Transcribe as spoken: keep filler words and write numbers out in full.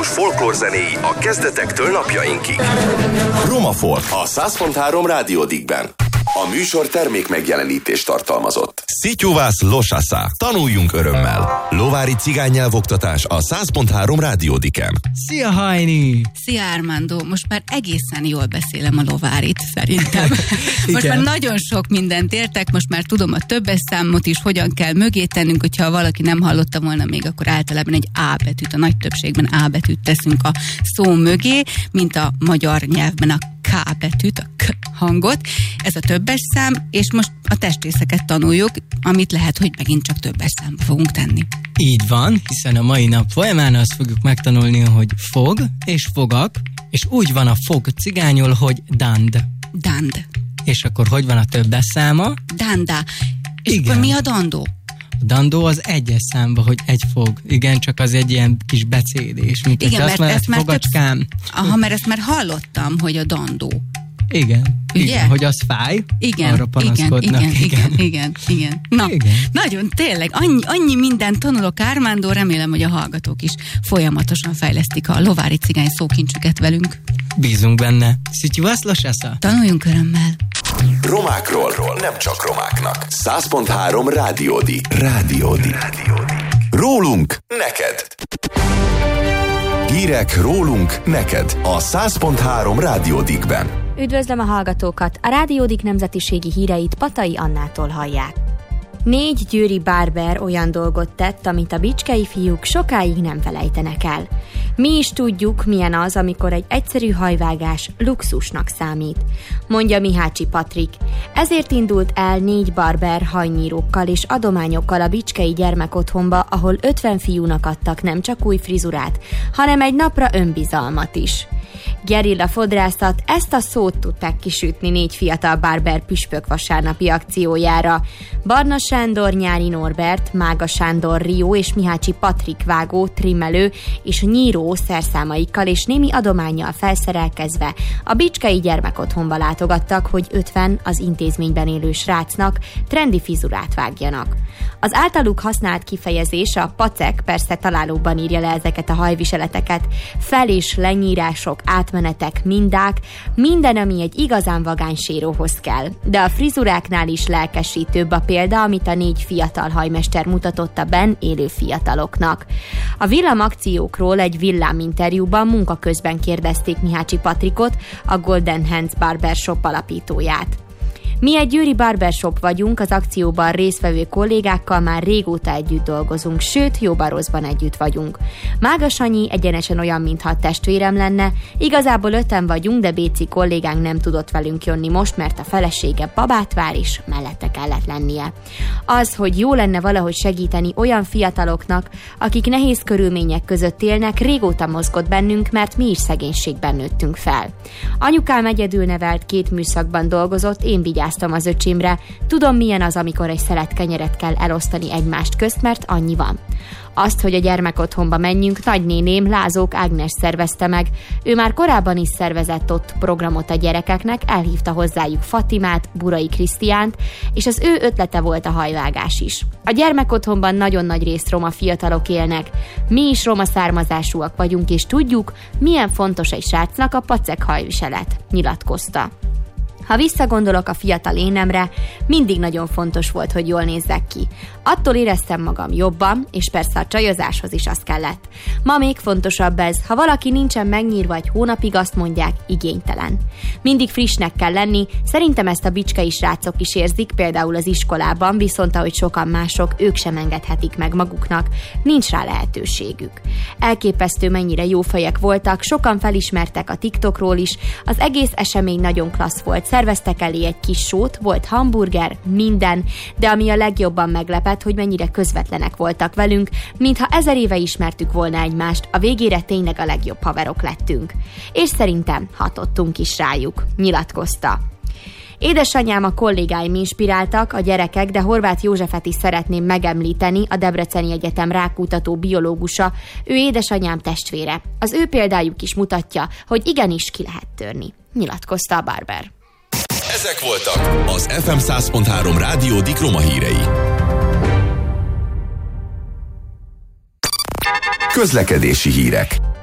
klasszikus folklórzenéi a kezdetektől napjainkig. Roma Folk a száz pont három Rádiódikben. A műsor termék megjelenítést tartalmazott. Szityuvász Losasa. Tanuljunk örömmel. Lovári cigánynyelvoktatás a száz pont három Rádiódiken. Szia, Hajni! Szia, Armando! Most már egészen jól beszélem a lovárit, szerintem. Most már nagyon sok mindent értek, most már tudom a többes számot is, hogyan kell mögé tennünk, hogyha valaki nem hallotta volna még, akkor általában egy A betűt, a nagy többségben A betűt teszünk a szó mögé, mint a magyar nyelvben a K betűt, a K hangot. Ez a többes szám, és most a testrészeket tanuljuk, amit lehet, hogy megint csak többes számba fogunk tenni. Így van, hiszen a mai nap folyamán azt fogjuk megtanulni, hogy fog és fogak, és úgy van a fog cigányul, hogy dand. Dand. És akkor hogy van a többes száma? Danda. És igen. Akkor mi a dandó? A dandó az egyes számba, hogy egy fog. Igen, csak az egy ilyen kis becédés. Mint igen, mert azt ezt már fogacskám. Több... Aha, mert ezt már hallottam, hogy a dandó. Igen, igen, hogy az fáj, igen, arra panaszkodnak. Igen, igen, igen, igen, igen. Na, igen. Nagyon tényleg, annyi, annyi mindent tanulok, Armando, remélem, hogy a hallgatók is folyamatosan fejlesztik a lovári cigány szókincsüket velünk. Bízunk benne. Szityuvász Losasa. Tanuljunk örömmel. Romákról, nem csak romáknak. száz pont három Rádiódik. Rádiódik. Rólunk neked. Hírek rólunk neked a száz pont három Rádiódikben. Üdvözlöm a hallgatókat! A Rádiódik nemzetiségi híreit Patai Annától hallják. Négy győri bárber olyan dolgot tett, amit a bicskei fiúk sokáig nem felejtenek el. Mi is tudjuk, milyen az, amikor egy egyszerű hajvágás luxusnak számít, mondja Mihácsi Patrik. Ezért indult el négy barber hajnyírókkal és adományokkal a bicskei gyermekotthonba, ahol ötven fiúnak adtak nem csak új frizurát, hanem egy napra önbizalmat is. Gerilla fodrászat, ezt a szót tudták kisütni négy fiatal barber püspök vasárnapi akciójára. Barna Sándor, Nyári Norbert, Mága Sándor Rio és Mihácsi Patrik vágó, trimmelő és nyíró szerszámaikkal és némi adománnyal felszerelkezve a bicskei gyermekotthonba látogattak, hogy ötven az intézményben élő srácnak trendi frizurát vágjanak. Az általuk használt kifejezés, a pacek, persze találóban írja le ezeket a hajviseleteket, fel- és lenyírások, átmenetek, mindák, minden, ami egy igazán vagány séróhoz kell. De a frizuráknál is lelkesítőbb a példa, amit a négy fiatal hajmester mutatott a benn élő fiataloknak. A villamakciókról egy villáminterjúban munka közben kérdezték Mihácsi Patrikot, a Golden Hands Barbershop alapítóját. Mi egy győri barbershop vagyunk, az akcióban résztvevő kollégákkal már régóta együtt dolgozunk, sőt, jóban rosszban együtt vagyunk. Mága Sanyi egyenesen olyan, mintha a testvérem lenne, igazából öten vagyunk, de Béci kollégánk nem tudott velünk jönni most, mert a felesége babát vár, és mellette kellett lennie. Az, hogy jó lenne valahogy segíteni olyan fiataloknak, akik nehéz körülmények között élnek, régóta mozgott bennünk, mert mi is szegénységben nőttünk fel. Anyukám egyedül nevelt, két műszakban dolgozott, én vigyáztam az öcsémre. Tudom, milyen az, amikor egy szelet kenyeret kell elosztani egymást közt, mert annyi van. Azt, hogy a gyermekotthonba menjünk, nagynéném, Lázók Ágnes szervezte meg. Ő már korábban is szervezett ott programot a gyerekeknek, elhívta hozzájuk Fatimát, Burai Krisztiánt, és az ő ötlete volt a hajvágás is. A gyermekotthonban nagyon nagy részt roma fiatalok élnek. Mi is roma származásúak vagyunk, és tudjuk, milyen fontos egy srácnak a pacek hajviselet, nyilatkozta. Ha visszagondolok a fiatal énemre, mindig nagyon fontos volt, hogy jól nézzek ki. Attól éreztem magam jobban, és persze a csajozáshoz is az kellett. Ma még fontosabb ez, ha valaki nincsen megnyírva egy hónapig, azt mondják, igénytelen. Mindig frissnek kell lenni, szerintem ezt a bicskei srácok is érzik, például az iskolában, viszont ahogy sokan mások, ők sem engedhetik meg maguknak, nincs rá lehetőségük. Elképesztő, mennyire jó fejek voltak, sokan felismertek a TikTokról is, az egész esemény nagyon klassz volt. Szerveztek elé egy kis sót, volt hamburger, minden, de ami a legjobban meglepett, hogy mennyire közvetlenek voltak velünk, mintha ezer éve ismertük volna egymást, a végére tényleg a legjobb haverok lettünk. És szerintem hatottunk is rájuk, nyilatkozta. Édesanyám, a kollégáim inspiráltak, a gyerekek, de Horváth Józsefet is szeretném megemlíteni, a Debreceni Egyetem rákkutató biológusa, ő édesanyám testvére. Az ő példájuk is mutatja, hogy igenis ki lehet törni, nyilatkozta a barber. Ezek voltak az ef em száz pont három Rádiódik roma hírei. Közlekedési hírek.